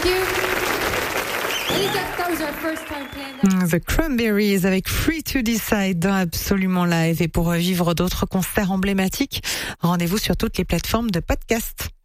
Thank you. That was our first time playing that. The Cranberries avec Free to Decide dans Absolument Live. Et pour vivre d'autres concerts emblématiques, rendez-vous sur toutes les plateformes de podcast.